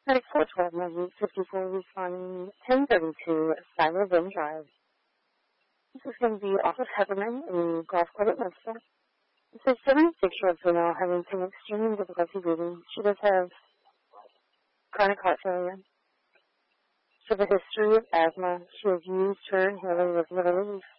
Medic 412, my Route 54, responding 1032 Silo Bend Drive. This is going to be off of Peppermint in Gulf Court, Mexico. This is 76-year-old female having some extreme difficulty breathing. She does have chronic heart failure. She has a history of asthma. She has used her inhaler with little relief.